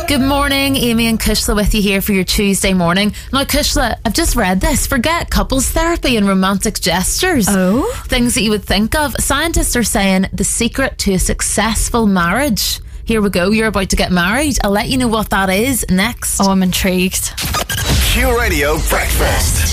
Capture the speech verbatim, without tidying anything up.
Good morning, Amy and Kushla with you here for your Tuesday morning. Now, Kushla, I've just read this. Forget couples therapy and romantic gestures. Oh? Things that you would think of. Scientists are saying the secret to a successful marriage. Here we go. You're about to get married. I'll let you know what that is next. Oh, I'm intrigued. Q Radio Breakfast.